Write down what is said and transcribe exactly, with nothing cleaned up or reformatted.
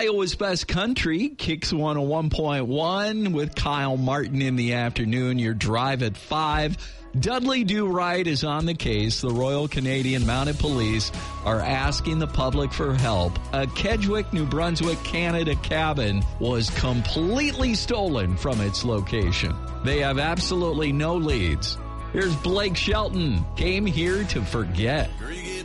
Iowa's Best Country kicks one oh one point one with Kyle Martin in the afternoon. Your drive at five. Dudley Do Right is on the case. The Royal Canadian Mounted Police are asking the public for help. A Kedgwick, New Brunswick, Canada cabin was completely stolen from its location. They have absolutely no leads. Here's Blake Shelton. Came here to forget.